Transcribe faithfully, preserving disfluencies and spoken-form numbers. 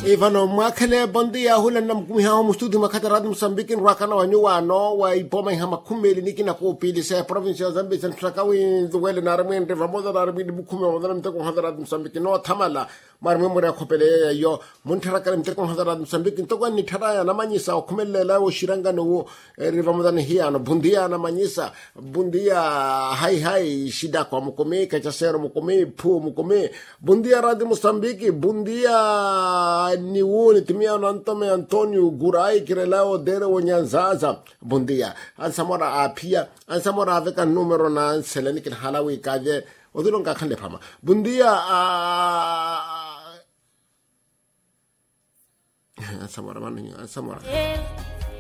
Ivano makale bandi ya hula na mkumiha mustudi makatarad Mozambique rakana wa nyuano wa ipoma hama kumeli niki na kupili sa province ya Zambia santrakawi duwele na armin de famosa na armin bukume wa dana mteko hadarad Mozambique no tamala mar memory akopele yo muntaraka mteko hadarad Mozambique to ni taraya na manyisa kumele la shiranga no rivamoda ni hiya no bundia na manyisa bundia hai hai shida kwa mukome kachasero mukome pu mukome bundia rad Mozambique bundia ni woni timia no Antome Antonio Gurai kirelao dere wonyanzaza bundia ansamora apia ansamora aveka numero na seleni kin halawi kaje odulon ka khande fama bundia ansamora manu ansamora